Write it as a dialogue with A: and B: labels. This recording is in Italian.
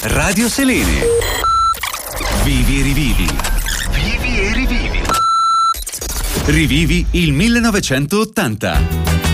A: Radio Selene. Vivi e rivivi. Vivi e rivivi. Rivivi il 1980.